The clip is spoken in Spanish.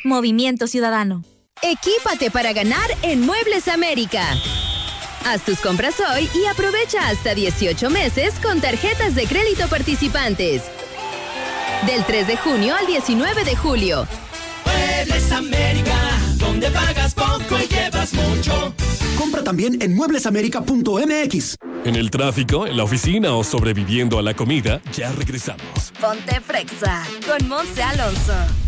Movimiento Ciudadano. Equípate para ganar en Muebles América. Haz tus compras hoy y aprovecha hasta 18 meses con tarjetas de crédito participantes. Del 3 de junio al 19 de julio. Muebles América, donde pagas poco y llevas mucho. Compra también en mueblesamerica.mx. En el tráfico, en la oficina o sobreviviendo a la comida, ya regresamos. Ponte Frexa con Monse Alonso.